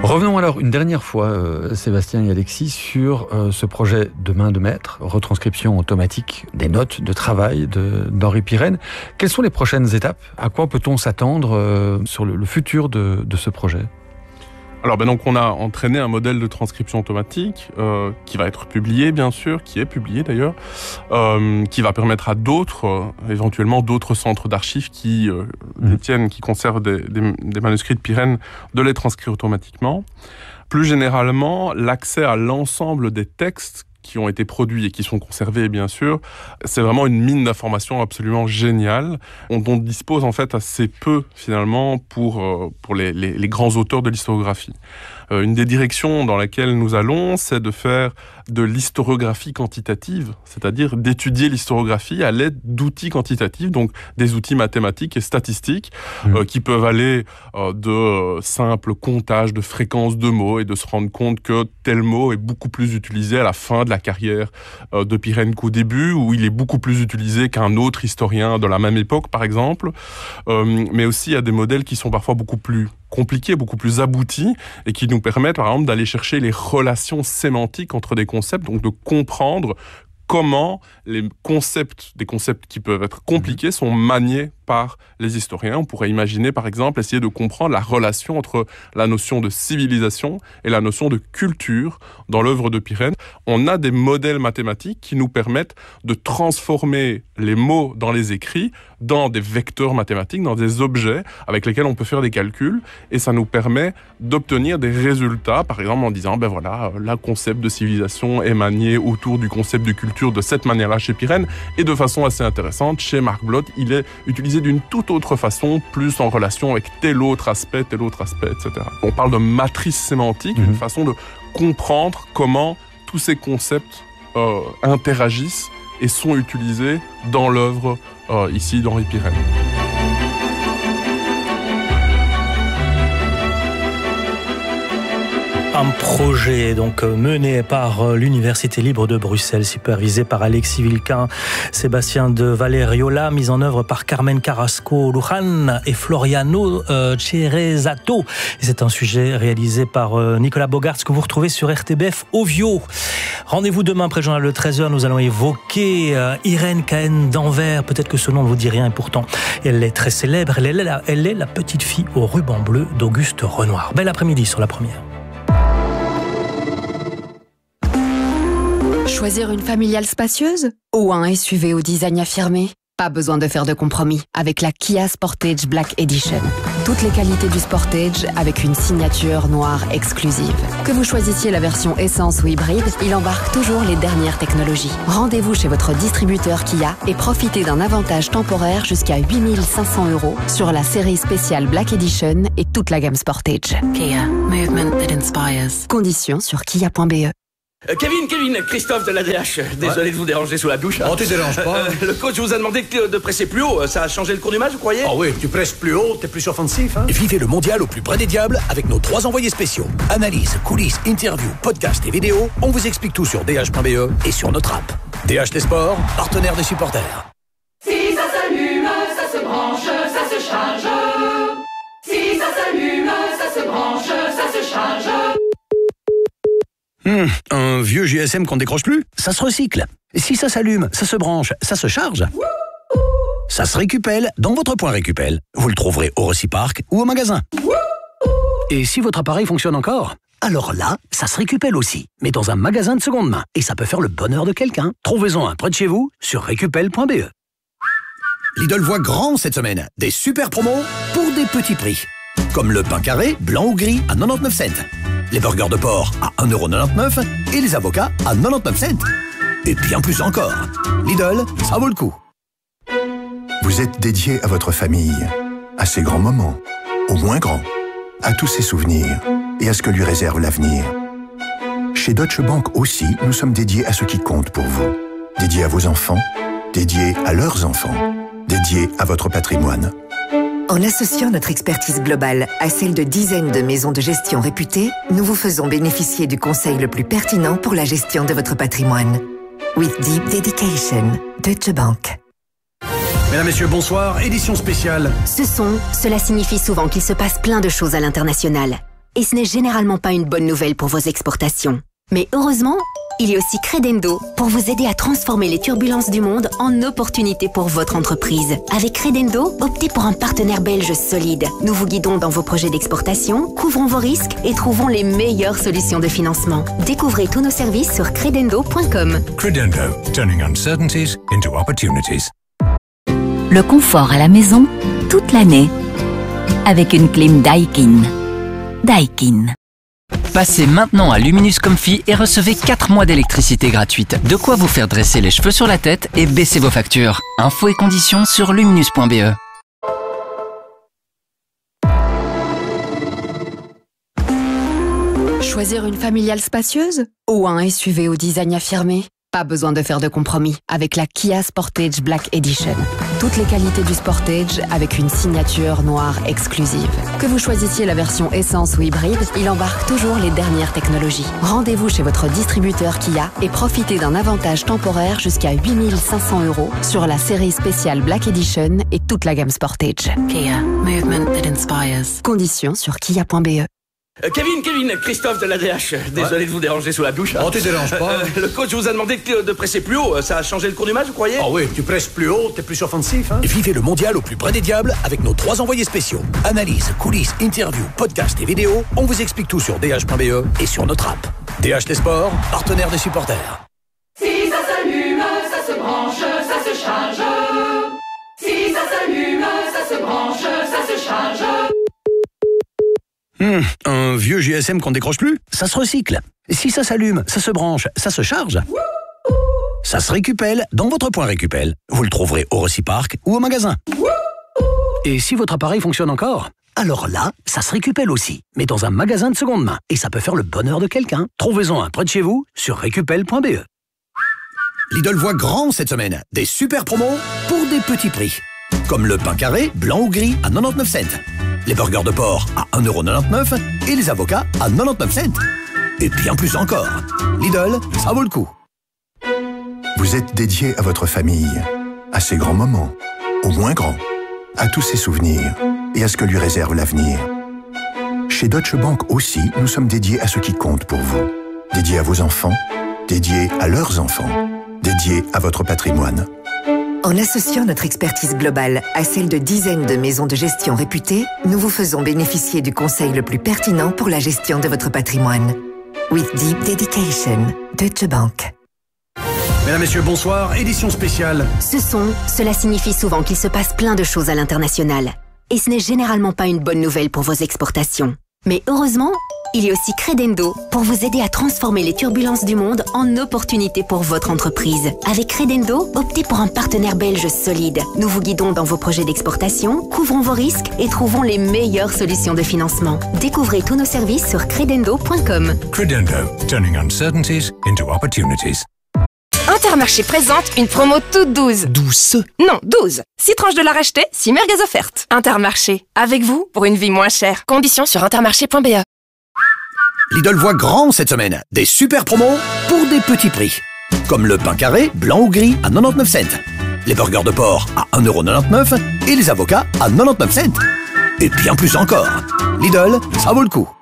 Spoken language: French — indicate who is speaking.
Speaker 1: Revenons alors une dernière fois, Sébastien et Alexis, sur ce projet de main de maître, retranscription automatique des notes de travail d'Henri Pirenne. Quelles sont les prochaines étapes? À quoi peut-on s'attendre sur le futur de ce projet?
Speaker 2: Alors donc on a entraîné un modèle de transcription automatique qui va être publié bien sûr, qui est publié d'ailleurs, qui va permettre à d'autres, éventuellement d'autres centres d'archives qui détiennent, qui conservent des manuscrits de Pirenne, de les transcrire automatiquement. Plus généralement, l'accès à l'ensemble des textes qui ont été produits et qui sont conservés, bien sûr, c'est vraiment une mine d'informations absolument géniale, dont on dispose en fait assez peu, finalement, pour les grands auteurs de l'historiographie. Une des directions dans laquelle nous allons, c'est de faire de l'historiographie quantitative, c'est-à-dire d'étudier l'historiographie à l'aide d'outils quantitatifs, donc des outils mathématiques et statistiques qui peuvent aller de simples comptages de fréquences de mots et de se rendre compte que tel mot est beaucoup plus utilisé à la fin de la carrière de Pirenne qu'au début, où il est beaucoup plus utilisé qu'un autre historien de la même époque, par exemple. Mais aussi, il y a des modèles qui sont parfois beaucoup plus compliqués, beaucoup plus aboutis, et qui nous permettent, par exemple, d'aller chercher les relations sémantiques entre des concepts, donc de comprendre comment des concepts qui peuvent être compliqués sont maniés par les historiens. On pourrait imaginer, par exemple, essayer de comprendre la relation entre la notion de civilisation et la notion de culture dans l'œuvre de Pirenne. On a des modèles mathématiques qui nous permettent de transformer les mots dans les écrits dans des vecteurs mathématiques, dans des objets avec lesquels on peut faire des calculs, et ça nous permet d'obtenir des résultats, par exemple en disant, ben voilà, le concept de civilisation est manié autour du concept de culture de cette manière-là chez Pirenne, et de façon assez intéressante, chez Marc Bloch, il est utilisé d'une toute autre façon, plus en relation avec tel autre aspect, etc. On parle de matrice sémantique, une façon de comprendre comment tous ces concepts interagissent et sont utilisés dans l'œuvre ici d'Henri Pirenne.
Speaker 3: Un projet donc mené par l'Université libre de Bruxelles, supervisé par Alexis Vilquin, Sébastien de Valeriola, mise en œuvre par Carmen Carrasco-Luján et Floriano Cerezato. Et c'est un sujet réalisé par Nicolas Bogarts que vous retrouvez sur RTBF Ovio. Rendez-vous demain après le journal de 13h. Nous allons évoquer Irène Cahen d'Anvers. Peut-être que ce nom ne vous dit rien et pourtant elle est très célèbre. Elle est la petite fille au ruban bleu d'Auguste Renoir. Bel après-midi sur La Première.
Speaker 4: Choisir une familiale spacieuse ou un SUV au design affirmé? Pas besoin de faire de compromis avec la Kia Sportage Black Edition. Toutes les qualités du Sportage avec une signature noire exclusive. Que vous choisissiez la version essence ou hybride, il embarque toujours les dernières technologies. Rendez-vous chez votre distributeur Kia et profitez d'un avantage temporaire jusqu'à 8 500 € sur la série spéciale Black Edition et toute la gamme Sportage. Kia, movement that inspires. Conditions sur kia.be.
Speaker 5: Kevin, Christophe de l'ADH. Désolé de vous déranger sous la douche.
Speaker 6: Oh, tu déranges pas.
Speaker 5: Le coach vous a demandé de presser plus haut. Ça a changé le cours du match, vous croyez?
Speaker 6: Oh oui, tu presses plus haut, t'es plus offensif. Hein.
Speaker 7: Vivez le mondial au plus près des diables avec nos 3 envoyés spéciaux. Analyse, coulisses, interviews, podcasts et vidéos. On vous explique tout sur dh.be et sur notre app. DH des sports, partenaire des supporters.
Speaker 8: Si ça s'allume, ça se branche, ça se charge. Si ça s'allume, ça se branche, ça se charge.
Speaker 7: Un vieux GSM qu'on ne décroche plus, ça se recycle. Si ça s'allume, ça se branche, ça se charge. Ça se récupère dans votre point Récupel. Vous le trouverez au Reciparc ou au magasin. Et si votre appareil fonctionne encore, alors là, ça se récupère aussi, mais dans un magasin de seconde main. Et ça peut faire le bonheur de quelqu'un. Trouvez-en un près de chez vous sur récupel.be. Lidl voit grand cette semaine. Des super promos pour des petits prix. Comme le pain carré, blanc ou gris, à 99 cents. Les burgers de porc à 1,99 € et les avocats à 99 cents. Et bien plus encore. Lidl, ça vaut le coup.
Speaker 9: Vous êtes dédié à votre famille, à ses grands moments, aux moins grands, à tous ses souvenirs et à ce que lui réserve l'avenir. Chez Deutsche Bank aussi, nous sommes dédiés à ce qui compte pour vous. Dédiés à vos enfants, dédiés à leurs enfants, dédiés à votre patrimoine.
Speaker 10: En associant notre expertise globale à celle de dizaines de maisons de gestion réputées, nous vous faisons bénéficier du conseil le plus pertinent pour la gestion de votre patrimoine. With deep dedication, Deutsche Bank.
Speaker 6: Mesdames, Messieurs, bonsoir. Édition spéciale.
Speaker 11: Cela signifie souvent qu'il se passe plein de choses à l'international.
Speaker 4: Et ce n'est généralement pas une bonne nouvelle pour vos exportations. Mais heureusement, il y a aussi Credendo pour vous aider à transformer les turbulences du monde en opportunités pour votre entreprise. Avec Credendo, optez pour un partenaire belge solide. Nous vous guidons dans vos projets d'exportation, couvrons vos risques et trouvons les meilleures solutions de financement. Découvrez tous nos services sur credendo.com.
Speaker 11: Credendo, turning uncertainties into opportunities.
Speaker 12: Le confort à la maison toute l'année avec une clim Daikin. Daikin.
Speaker 13: Passez maintenant à Luminous Comfy et recevez 4 mois d'électricité gratuite. De quoi vous faire dresser les cheveux sur la tête et baisser vos factures. Infos et conditions sur luminous.be.
Speaker 4: Choisir une familiale spacieuse ou un SUV au design affirmé? Pas besoin de faire de compromis avec la Kia Sportage Black Edition. Toutes les qualités du Sportage avec une signature noire exclusive. Que vous choisissiez la version essence ou hybride, il embarque toujours les dernières technologies. Rendez-vous chez votre distributeur Kia et profitez d'un avantage temporaire jusqu'à 8 500 € sur la série spéciale Black Edition et toute la gamme Sportage.
Speaker 14: Kia, movement that inspires.
Speaker 4: Conditions sur kia.be.
Speaker 5: Kevin, Christophe de l'ADH. Désolé de vous déranger sous la douche.
Speaker 6: Oh, tu déranges pas.
Speaker 5: Le coach vous a demandé de presser plus haut. Ça a changé le cours du match, vous croyez?
Speaker 6: Ah oui, tu presses plus haut, t'es plus offensif. Hein?
Speaker 7: Vivez le mondial au plus près des diables avec nos 3 envoyés spéciaux. Analyse, coulisses, interviews, podcasts et vidéos. On vous explique tout sur dh.be et sur notre app. DH Les Sports, partenaire des supporters.
Speaker 8: Si ça s'allume, ça se branche, ça se charge. Si ça s'allume, ça se branche, ça se charge.
Speaker 7: Un vieux GSM qu'on décroche plus, ça se recycle. Si ça s'allume, ça se branche, ça se charge. Ça se récupère dans votre point récupel. Vous le trouverez au Recipark ou au magasin. Et si votre appareil fonctionne encore, alors là, ça se récupère aussi, mais dans un magasin de seconde main. Et ça peut faire le bonheur de quelqu'un. Trouvez-en un près de chez vous sur récupel.be. Lidl voit grand cette semaine. Des super promos pour des petits prix. Comme le pain carré, blanc ou gris à 99 cents. Les burgers de porc à 1,99 € et les avocats à 99 cents. Et bien plus encore. Lidl, ça vaut le coup.
Speaker 9: Vous êtes dédié à votre famille, à ses grands moments, aux moins grands, à tous ses souvenirs et à ce que lui réserve l'avenir. Chez Deutsche Bank aussi, nous sommes dédiés à ce qui compte pour vous. Dédiés à vos enfants, dédiés à leurs enfants, dédiés à votre patrimoine.
Speaker 10: En associant notre expertise globale à celle de dizaines de maisons de gestion réputées, nous vous faisons bénéficier du conseil le plus pertinent pour la gestion de votre patrimoine. With deep dedication, Deutsche Bank.
Speaker 6: Mesdames, Messieurs, bonsoir. Édition spéciale.
Speaker 4: Cela signifie souvent qu'il se passe plein de choses à l'international. Et ce n'est généralement pas une bonne nouvelle pour vos exportations. Mais heureusement, il y a aussi Credendo pour vous aider à transformer les turbulences du monde en opportunités pour votre entreprise. Avec Credendo, optez pour un partenaire belge solide. Nous vous guidons dans vos projets d'exportation, couvrons vos risques et trouvons les meilleures solutions de financement. Découvrez tous nos services sur credendo.com.
Speaker 11: Credendo, turning uncertainties into opportunities.
Speaker 15: Intermarché présente une promo toute 12.
Speaker 3: 12?
Speaker 15: Non, 12. 6 tranches de la racheter, 6 merguez offertes. Intermarché, avec vous pour une vie moins chère. Conditions sur intermarché.be.
Speaker 7: Lidl voit grand cette semaine. Des super promos pour des petits prix. Comme le pain carré, blanc ou gris à 99 cents. Les burgers de porc à 1,99 € et les avocats à 99 cents. Et bien plus encore. Lidl, ça vaut le coup.